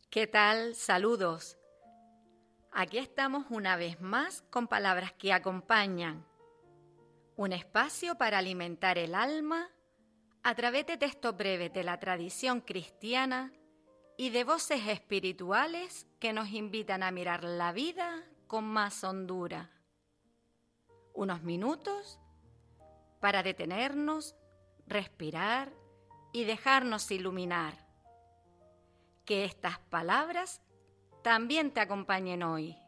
¿Qué tal? Saludos. Aquí estamos una vez más con palabras que acompañan. Un espacio para alimentar el alma a través de textos breves de la tradición cristiana y de voces espirituales que nos invitan a mirar la vida con más hondura. Unos minutos para detenernos, respirar y dejarnos iluminar. Que estas palabras también te acompañen hoy.